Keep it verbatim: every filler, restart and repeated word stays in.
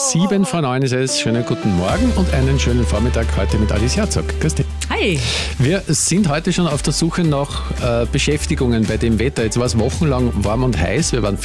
Sieben vor neun ist es. Schönen guten Morgen und einen schönen Vormittag heute mit Alice Herzog. Grüß dich. Hi. Wir sind heute schon auf der Suche nach äh, Beschäftigungen bei dem Wetter. Jetzt war es wochenlang warm und heiß. Wir waren